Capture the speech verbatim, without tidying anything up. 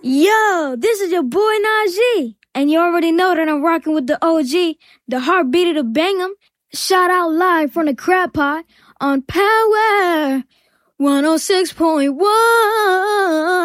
Yo, this is your boy Najee. And you already know that I'm rocking with the O G, the heartbeat of the Bangham. Shout out live from the Crab Pot on Power one oh six point one.